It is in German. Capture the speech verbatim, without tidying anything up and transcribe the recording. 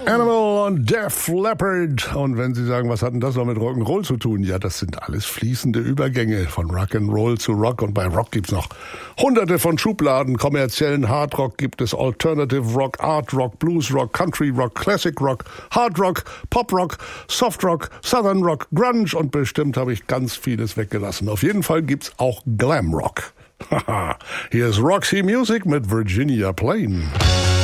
Animal und Def Leppard. Und wenn Sie sagen, was hat denn das noch mit Rock'n'Roll zu tun? Ja, das sind alles fließende Übergänge von Rock'n'Roll zu Rock. Und bei Rock gibt's noch hunderte von Schubladen. Kommerziellen Hardrock gibt es Alternative Rock, Art Rock, Blues Rock, Country Rock, Classic Rock, Hard Rock, Pop Rock, Soft Rock, Southern Rock, Grunge und bestimmt habe ich ganz vieles weggelassen. Auf jeden Fall gibt's auch Glam Rock. Haha, hier ist Roxy Music mit Virginia Plain.